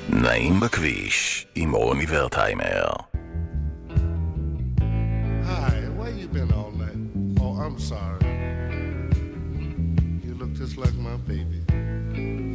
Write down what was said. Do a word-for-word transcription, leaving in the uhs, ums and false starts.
נעים בכביש עם רוני ורטהיימר. Hi, where you been all night? Oh, I'm sorry. You look just like my baby.